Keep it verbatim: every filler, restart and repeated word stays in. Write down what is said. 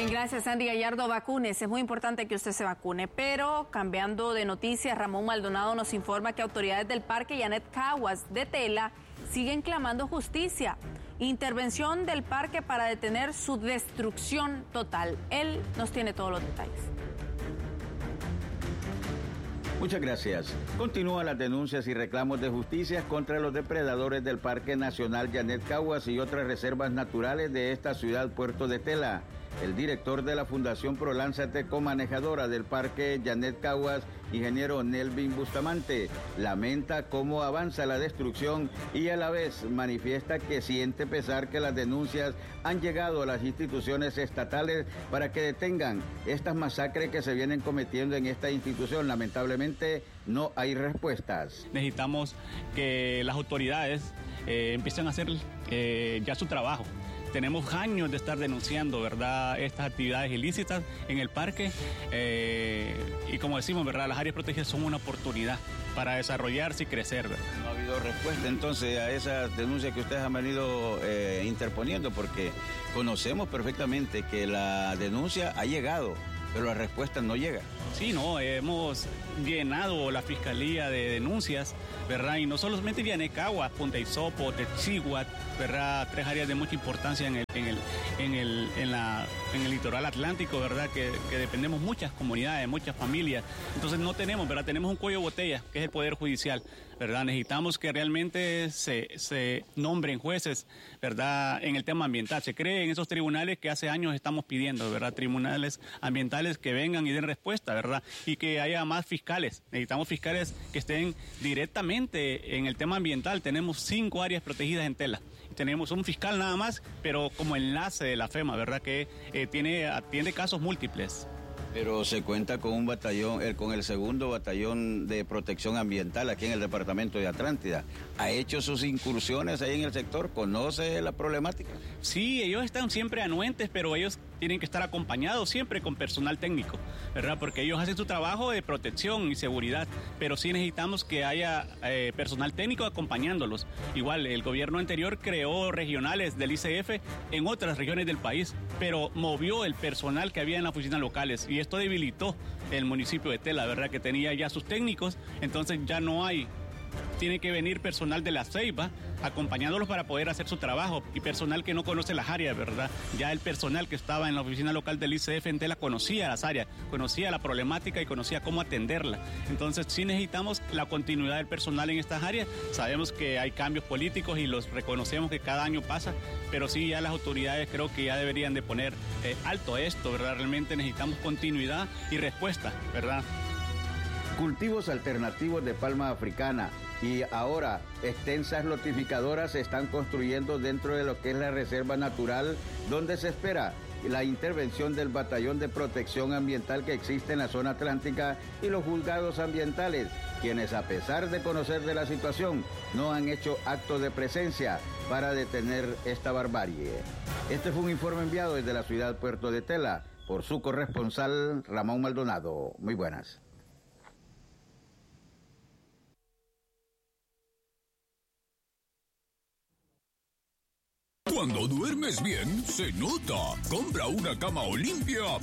Gracias, Andy Gallardo. Vacunes, es muy importante que usted se vacune, pero cambiando de noticias, Ramón Maldonado nos informa que autoridades del Parque Janet Caguas de Tela siguen clamando justicia. Intervención del parque para detener su destrucción total. Él nos tiene todos los detalles. Muchas gracias. Continúan las denuncias y reclamos de justicia contra los depredadores del Parque Nacional Janet Caguas y otras reservas naturales de esta ciudad Puerto de Tela. El director de la Fundación Prolánzate, comanejadora del Parque Janet Caguas, ingeniero Nelvin Bustamante, lamenta cómo avanza la destrucción y a la vez manifiesta que siente pesar que las denuncias han llegado a las instituciones estatales para que detengan estas masacres que se vienen cometiendo en esta institución. Lamentablemente no hay respuestas. Necesitamos que las autoridades eh, empiecen a hacer eh, ya su trabajo. Tenemos años de estar denunciando, ¿verdad?, estas actividades ilícitas en el parque eh, y como decimos, ¿verdad?, las áreas protegidas son una oportunidad para desarrollarse y crecer, ¿verdad? No ha habido respuesta entonces a esas denuncias que ustedes han venido eh, interponiendo, porque conocemos perfectamente que la denuncia ha llegado, pero la respuesta no llega. Sí, no, hemos llenado la fiscalía de denuncias, ¿verdad? Y no solamente Janet Caguas, Punta Hisopo, Texiguat, ¿verdad? Tres áreas de mucha importancia en el, en el, en el, en la, en el litoral atlántico, ¿verdad? Que, que dependemos muchas comunidades, muchas familias. Entonces no tenemos, ¿verdad? Tenemos un cuello de botella, que es el Poder Judicial, ¿verdad? Necesitamos que realmente se, se nombren jueces, ¿verdad? En el tema ambiental. Se creen esos tribunales que hace años estamos pidiendo, ¿verdad? Tribunales ambientales que vengan y den respuesta, ¿verdad? Y que haya más fiscales. Necesitamos fiscales que estén directamente en el tema ambiental. Tenemos cinco áreas protegidas en Tela. Tenemos un fiscal nada más, pero como enlace de la FEMA, ¿verdad? Que eh, tiene, atiende casos múltiples. Pero se cuenta con un batallón, el, con el segundo batallón de protección ambiental aquí en el departamento de Atlántida. ¿Ha hecho sus incursiones ahí en el sector? ¿Conoce la problemática? Sí, ellos están siempre anuentes, pero ellos tienen que estar acompañados siempre con personal técnico, ¿verdad? Porque ellos hacen su trabajo de protección y seguridad, pero sí necesitamos que haya eh, personal técnico acompañándolos. Igual, el gobierno anterior creó regionales del I C F en otras regiones del país, pero movió el personal que había en las oficinas locales y esto debilitó el municipio de Tela, ¿verdad? Que tenía ya sus técnicos, entonces ya no hay. Tiene que venir personal de la Ceiba acompañándolos para poder hacer su trabajo y personal que no conoce las áreas, ¿verdad? Ya el personal que estaba en la oficina local del I C F en Tela conocía las áreas, conocía la problemática y conocía cómo atenderla. Entonces sí necesitamos la continuidad del personal en estas áreas. Sabemos que hay cambios políticos y los reconocemos que cada año pasa, pero sí ya las autoridades creo que ya deberían de poner eh, alto a esto, ¿verdad? Realmente necesitamos continuidad y respuesta, ¿verdad? Cultivos alternativos de palma africana y ahora extensas lotificadoras se están construyendo dentro de lo que es la reserva natural, donde se espera la intervención del Batallón de Protección Ambiental que existe en la zona atlántica y los juzgados ambientales, quienes a pesar de conocer de la situación no han hecho acto de presencia para detener esta barbarie. Este fue un informe enviado desde la ciudad Puerto de Tela por su corresponsal Ramón Maldonado. Muy buenas. Cuando duermes bien, se nota. Compra una cama Olimpia